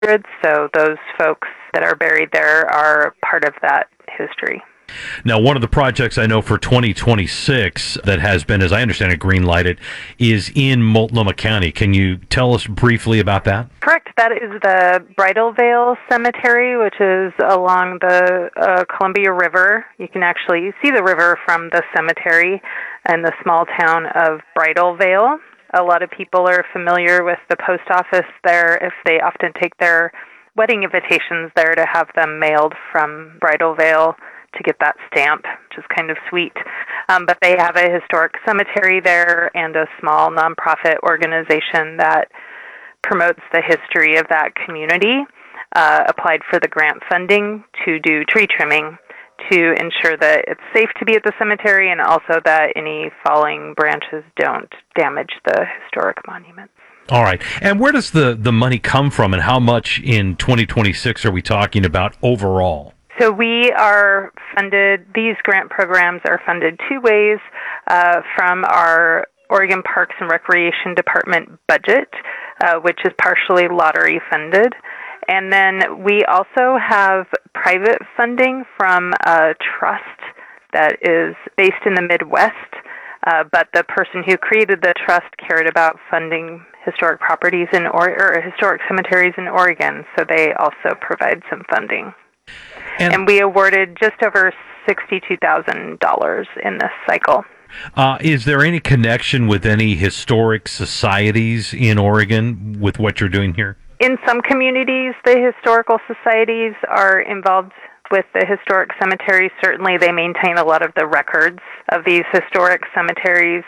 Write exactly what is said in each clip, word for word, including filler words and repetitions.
hundreds, so those folks that are buried there are part of that history. Now, one of the projects I know for twenty twenty-six that has been, as I understand it, green-lighted is in Multnomah County. Can you tell us briefly about that? Correct. That is the Bridal Veil Cemetery, which is along the uh, Columbia River. You can actually see the river from the cemetery in the small town of Bridal Veil. A lot of people are familiar with the post office there if they often take their wedding invitations there to have them mailed from Bridal Veil to get that stamp, which is kind of sweet. Um, but they have a historic cemetery there and a small nonprofit organization that promotes the history of that community, uh, applied for the grant funding to do tree trimming to ensure that it's safe to be at the cemetery and also that any falling branches don't damage the historic monuments. All right. And where does the, the money come from, and how much in twenty twenty-six are we talking about overall? So we are funded, these grant programs are funded two ways, uh, from our Oregon Parks and Recreation Department budget, uh, which is partially lottery funded. And then we also have private funding from a trust that is based in the Midwest, uh, but the person who created the trust cared about funding historic properties in or, or historic cemeteries in Oregon, so they also provide some funding. And, and we awarded just over sixty-two thousand dollars in this cycle. Uh, is there any connection with any historic societies in Oregon with what you're doing here? In some communities, the historical societies are involved with the historic cemeteries. Certainly, they maintain a lot of the records of these historic cemeteries.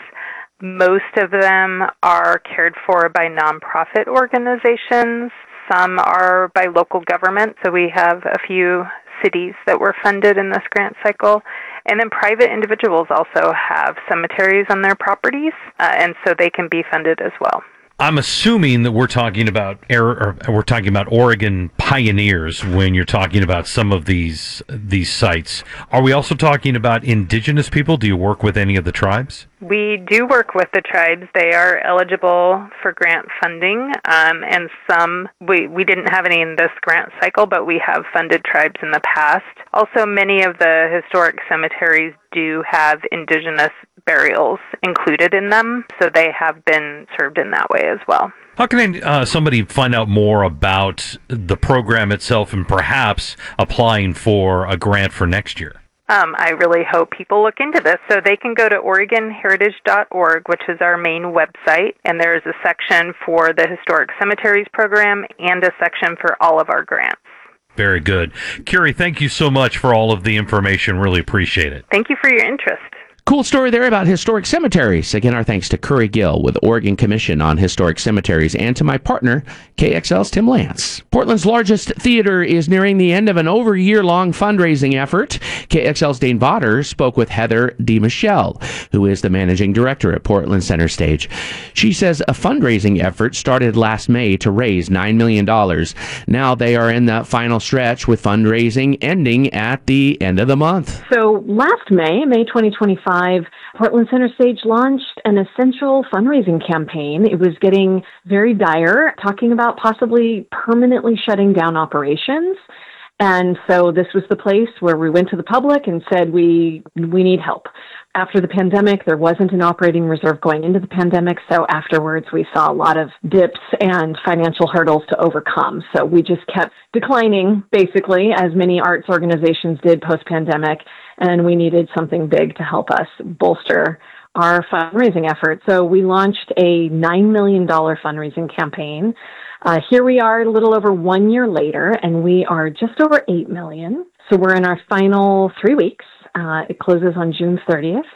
Most of them are cared for by nonprofit organizations. Some are by local government, so we have a few cities that were funded in this grant cycle. And then private individuals also have cemeteries on their properties, uh, and so they can be funded as well. I'm assuming that we're talking about or we're talking about Oregon pioneers when you're talking about some of these these sites. Are we also talking about indigenous people? Do you work with any of the tribes? We do work with the tribes. They are eligible for grant funding, um, and some, we, we didn't have any in this grant cycle, but we have funded tribes in the past. Also, many of the historic cemeteries do have indigenous burials included in them, so they have been served in that way as well. How can uh, somebody find out more about the program itself and perhaps applying for a grant for next year? Um, I really hope people look into this. So they can go to Oregon Heritage dot org, which is our main website, and there is a section for the Historic Cemeteries Program and a section for all of our grants. Very good. Carrie, thank you so much for all of the information. Really appreciate it. Thank you for your interest. Cool story there about historic cemeteries. Again, our thanks to Curry Gill with Oregon Commission on Historic Cemeteries and to my partner, K X L's Tim Lance. Portland's largest theater is nearing the end of an over year-long fundraising effort. K X L's Dane Vodder spoke with Heather DeMichelle, who is the managing director at Portland Center Stage. She says a fundraising effort started last May to raise nine million dollars. Now they are in the final stretch with fundraising ending at the end of the month. So last May, May twenty twenty-five, Portland Center Stage launched an essential fundraising campaign. It was getting very dire, talking about possibly permanently shutting down operations. And so this was the place where we went to the public and said, we we need help. After the pandemic, there wasn't an operating reserve going into the pandemic, so afterwards we saw a lot of dips and financial hurdles to overcome. So we just kept declining, basically, as many arts organizations did post-pandemic, and we needed something big to help us bolster our fundraising effort. So we launched a nine million dollars fundraising campaign. Uh, here we are a little over one year later, and we are just over eight million dollars. So we're in our final three weeks. Uh, it closes on June thirtieth,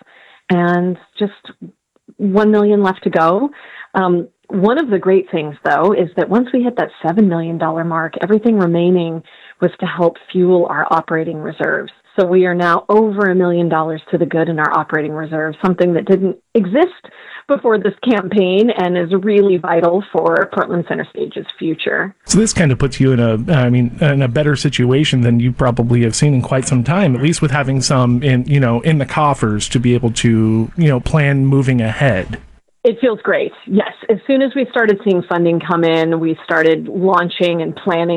and just one million dollars left to go. Um, one of the great things, though, is that once we hit that seven million dollars mark, everything remaining was to help fuel our operating reserves. So we are now over a million dollars to the good in our operating reserve, something that didn't exist before this campaign and is really vital for Portland Center Stage's future. So this kind of puts you in a, I mean, in a better situation than you probably have seen in quite some time, at least with having some in, you know, in the coffers to be able to, you know, plan moving ahead. It feels great. Yes. As soon as we started seeing funding come in, we started launching and planning